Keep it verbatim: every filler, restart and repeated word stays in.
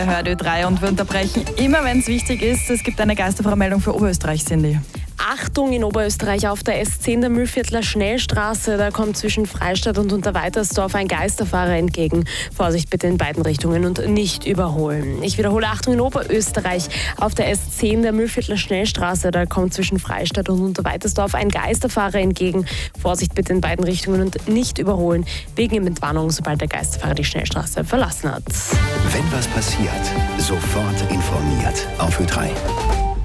Hört Ö drei und wir unterbrechen immer, wenn es wichtig ist. Es gibt eine Geisterfrau-Meldung für Oberösterreich, Cindy. Achtung in Oberösterreich auf der S zehn der Mühlviertler Schnellstraße. Da kommt zwischen Freistadt und Unterweitersdorf ein Geisterfahrer entgegen. Vorsicht bitte in beiden Richtungen und nicht überholen. Ich wiederhole, Achtung in Oberösterreich auf der S zehn der Mühlviertler Schnellstraße. Da kommt zwischen Freistadt und Unterweitersdorf ein Geisterfahrer entgegen. Vorsicht bitte in beiden Richtungen und nicht überholen. Wegen ihm Entwarnung, sobald der Geisterfahrer die Schnellstraße verlassen hat. Wenn was passiert, sofort informiert auf Ö drei.